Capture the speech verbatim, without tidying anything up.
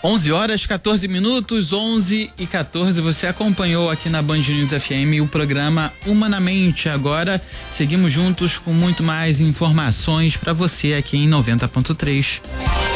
onze horas, quatorze minutos, onze e quatorze. Você acompanhou aqui na Band News F M o programa Humanamente. Agora seguimos juntos com muito mais informações para você aqui em noventa ponto três.